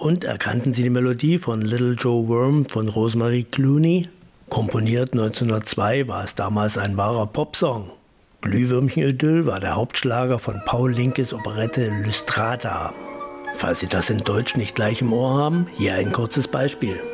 Und erkannten Sie die Melodie von Little Joe Worm von Rosemary Clooney? Komponiert 1902 war es damals ein wahrer Popsong. Glühwürmchen-Idyll war der Hauptschlager von Paul Linkes Operette Lystrata. Falls Sie das in Deutsch nicht gleich im Ohr haben, hier ein kurzes Beispiel.